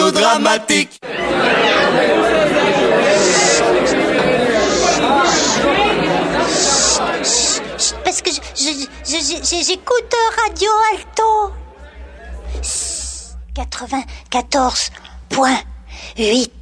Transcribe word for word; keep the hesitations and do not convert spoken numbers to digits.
mélodramatique. Parce que je, je, je, je- j'écoute Radio Alto. quatre-vingt-quatorze point huit.